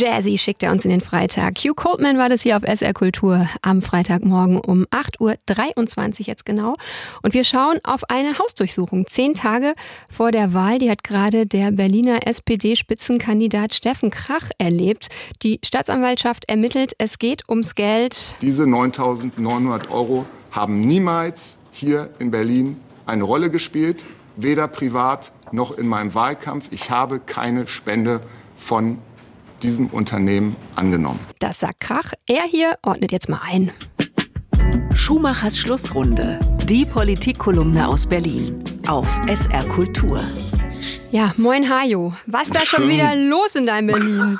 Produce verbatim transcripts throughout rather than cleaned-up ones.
Jazzy schickt er uns in den Freitag. Hugh Coltman war das hier auf S R Kultur am Freitagmorgen um acht Uhr dreiundzwanzig jetzt genau. Und wir schauen auf eine Hausdurchsuchung. Zehn Tage vor der Wahl, die hat gerade der Berliner S P D-Spitzenkandidat Steffen Krach erlebt. Die Staatsanwaltschaft ermittelt, es geht ums Geld. Diese neuntausendneunhundert Euro haben niemals hier in Berlin eine Rolle gespielt, weder privat noch in meinem Wahlkampf. Ich habe keine Spende von diesem Unternehmen angenommen. Das sagt Krach. Er hier ordnet jetzt mal ein. Schumachers Schlussrunde. Die Politikkolumne aus Berlin. Auf S R Kultur. Ja, moin Hajo. Was ist da schon wieder los in deinem Berlin?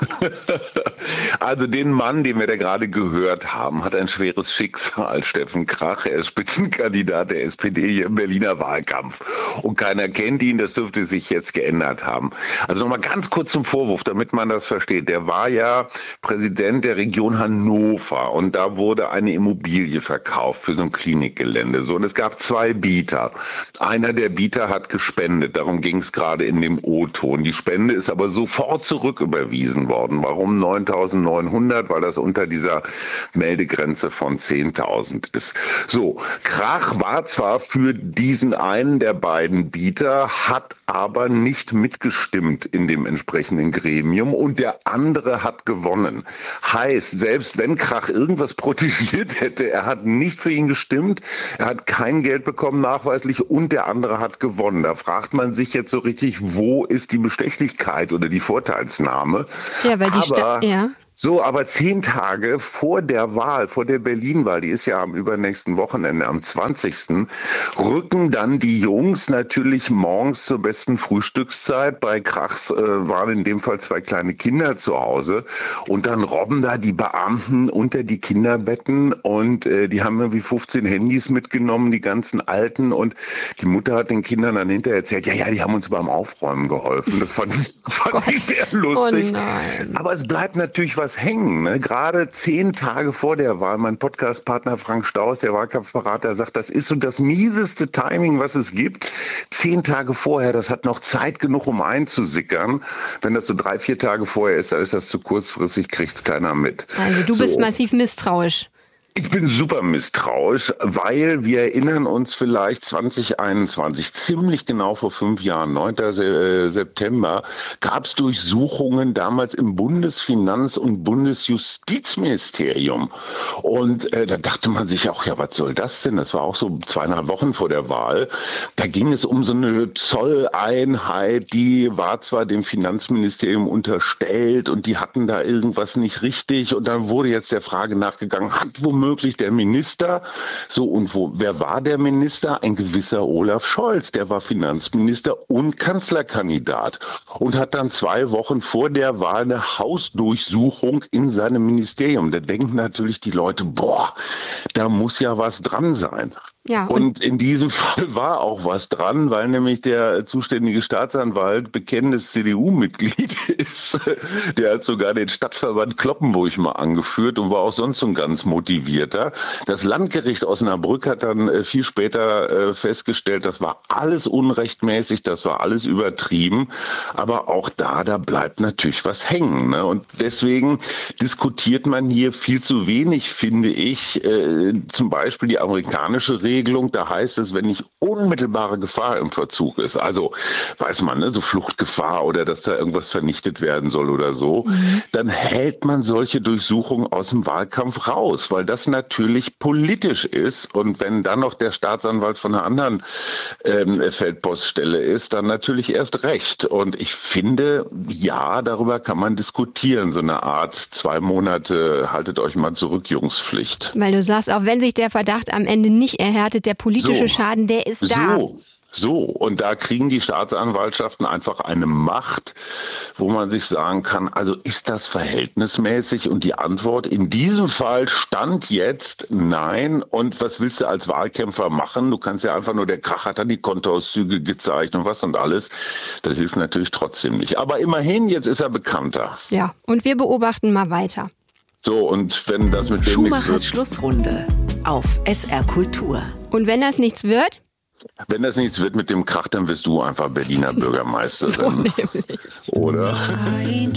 Also den Mann, den wir da gerade gehört haben, hat ein schweres Schicksal. Steffen Krach, er ist Spitzenkandidat der S P D hier im Berliner Wahlkampf. Und keiner kennt ihn, das dürfte sich jetzt geändert haben. Also nochmal ganz kurz zum Vorwurf, damit man das versteht. Der war ja Präsident der Region Hannover und da wurde eine Immobilie verkauft für so ein Klinikgelände. So, und es gab zwei Bieter. Einer der Bieter hat gespendet, darum ging es gerade in dem O-Ton. Die Spende ist aber sofort zurücküberwiesen worden. Warum neuntausendneunhundert? Weil das unter dieser Meldegrenze von zehntausend ist. So, Krach war zwar für diesen einen der beiden Bieter, hat aber nicht mitgestimmt in dem entsprechenden Gremium und der andere hat gewonnen. Heißt, selbst wenn Krach irgendwas protegiert hätte, er hat nicht für ihn gestimmt, er hat kein Geld bekommen nachweislich und der andere hat gewonnen. Da fragt man sich jetzt so richtig, wo ist die Bestechlichkeit oder die Vorteilsnahme? Ja, weil die aber, Sta- ja. So, aber zehn Tage vor der Wahl, vor der Berlin-Wahl, die ist ja am übernächsten Wochenende, am zwanzigsten rücken dann die Jungs natürlich morgens zur besten Frühstückszeit. Bei Krachs äh, waren in dem Fall zwei kleine Kinder zu Hause. Und dann robben da die Beamten unter die Kinderbetten und äh, die haben irgendwie fünfzehn Handys mitgenommen, die ganzen Alten. Und die Mutter hat den Kindern dann hinterher erzählt, ja, ja, die haben uns beim Aufräumen geholfen. Das fand ich, fand ich sehr lustig. Oh nein. Aber es bleibt natürlich was hängen. Ne? Gerade zehn Tage vor der Wahl, mein Podcast-Partner Frank Staus, der Wahlkampfberater, sagt, das ist so das mieseste Timing, was es gibt. Zehn Tage vorher, das hat noch Zeit genug, um einzusickern. Wenn das so drei, vier Tage vorher ist, dann ist das zu kurzfristig, kriegt es keiner mit. Also du so. bist massiv misstrauisch. Ich bin super misstrauisch, weil wir erinnern uns vielleicht zwanzig einundzwanzig, ziemlich genau vor fünf Jahren, neunten September, gab es Durchsuchungen damals im Bundesfinanz- und Bundesjustizministerium. Und äh, da dachte man sich auch, ja, was soll das denn? Das war auch so zweieinhalb Wochen vor der Wahl. Da ging es um so eine Zolleinheit, die war zwar dem Finanzministerium unterstellt und die hatten da irgendwas nicht richtig. Und dann wurde jetzt der Frage nachgegangen, hat womöglich möglich der Minister, so und wo, wer war der Minister? Ein gewisser Olaf Scholz, der war Finanzminister und Kanzlerkandidat und hat dann zwei Wochen vor der Wahl eine Hausdurchsuchung in seinem Ministerium. Da denken natürlich die Leute, boah, da muss ja was dran sein. Ja, und, und in diesem Fall war auch was dran, weil nämlich der zuständige Staatsanwalt bekennendes C D U-Mitglied ist. Der hat sogar den Stadtverband Cloppenburg mal angeführt und war auch sonst so ein ganz motivierter. Das Landgericht Osnabrück hat dann viel später festgestellt, das war alles unrechtmäßig, das war alles übertrieben. Aber auch da, da bleibt natürlich was hängen. Ne? Und deswegen diskutiert man hier viel zu wenig, finde ich, äh, zum Beispiel die amerikanische Regelung. Da heißt es, wenn nicht unmittelbare Gefahr im Verzug ist, also weiß man, ne, so Fluchtgefahr oder dass da irgendwas vernichtet werden soll oder so, mhm. dann hält man solche Durchsuchungen aus dem Wahlkampf raus, weil das natürlich politisch ist und wenn dann noch der Staatsanwalt von einer anderen ähm, Feldpoststelle ist, dann natürlich erst recht. Und ich finde, ja, darüber kann man diskutieren, so eine Art zwei Monate, haltet euch mal zurück, Jungspflicht. Weil du sagst, auch wenn sich der Verdacht am Ende nicht erhärtet, der politische so, Schaden, der ist da. So, so. Und da kriegen die Staatsanwaltschaften einfach eine Macht, wo man sich sagen kann, also ist das verhältnismäßig? Und die Antwort in diesem Fall stand jetzt nein. Und was willst du als Wahlkämpfer machen? Du kannst ja einfach nur, der Krach hat dann die Kontoauszüge gezeigt und was und alles. Das hilft natürlich trotzdem nicht. Aber immerhin, jetzt ist er bekannter. Ja, und wir beobachten mal weiter. So, und wenn das mit dem Schumachers nichts wird, Schlussrunde auf S R Kultur. Und wenn das nichts wird? Wenn das nichts wird mit dem Krach, dann wirst du einfach Berliner Bürgermeisterin. So nämlich. Oder?